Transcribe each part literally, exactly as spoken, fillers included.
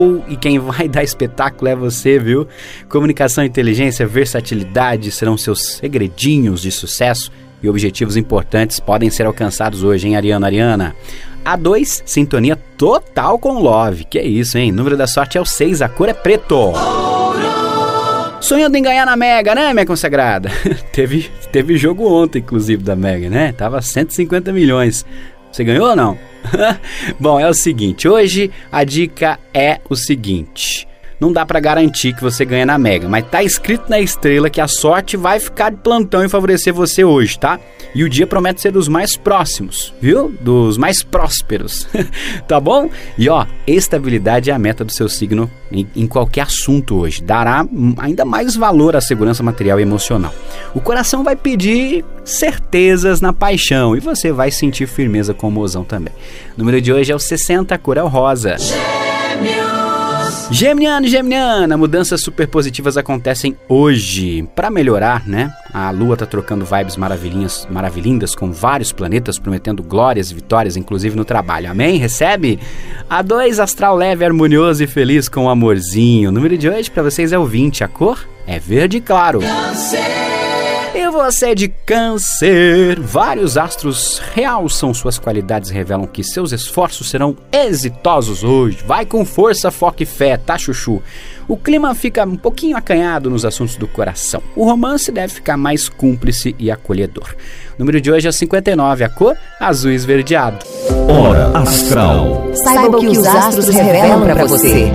E quem vai dar espetáculo é você, viu? Comunicação, inteligência, versatilidade serão seus segredinhos de sucesso e objetivos importantes podem ser alcançados hoje, hein, Ariano, Ariana? A dois, sintonia total com Love. Que é isso, hein? O número da sorte é o seis, a cor é preto. Sonhando em ganhar na Mega, né, minha consagrada? teve, teve jogo ontem, inclusive, da Mega, né? Tava cento e cinquenta milhões. Você ganhou ou não? Bom, é o seguinte, hoje a dica é o seguinte, não dá pra garantir que você ganha na Mega, mas tá escrito na estrela que a sorte vai ficar de plantão e favorecer você hoje, tá? E o dia promete ser dos mais próximos, viu? Dos mais prósperos, tá bom? E ó, estabilidade é a meta do seu signo em, em qualquer assunto hoje, dará ainda mais valor à segurança material e emocional. O coração vai pedir certezas na paixão e você vai sentir firmeza com o mozão também. O número de hoje é o sessenta, a cor é o rosa. Geminiano e Geminiana, mudanças super positivas acontecem hoje. Para melhorar, né? A Lua tá trocando vibes maravilhinhas, maravilhindas com vários planetas, prometendo glórias e vitórias, inclusive no trabalho. Amém? Recebe? A dois, astral leve, harmonioso e feliz com o amorzinho. O número de hoje para vocês é o vinte, a cor é verde claro. E você de Câncer, vários astros realçam suas qualidades e revelam que seus esforços serão exitosos hoje. Vai com força, foco e fé, tá, chuchu? O clima fica um pouquinho acanhado nos assuntos do coração. O romance deve ficar mais cúmplice e acolhedor. O número de hoje é cinquenta e nove, a cor azul esverdeado. Hora Astral. Saiba o que os astros revelam para você.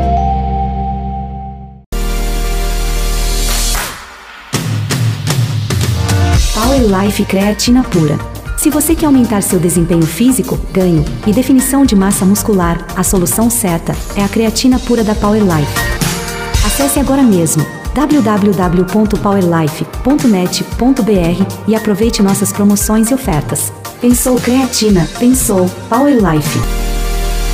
Power Life Creatina Pura. Se você quer aumentar seu desempenho físico, ganho e definição de massa muscular, a solução certa é a creatina pura da Power Life. Acesse agora mesmo w w w ponto power life ponto net ponto b r e aproveite nossas promoções e ofertas. Pensou creatina, pensou Power Life.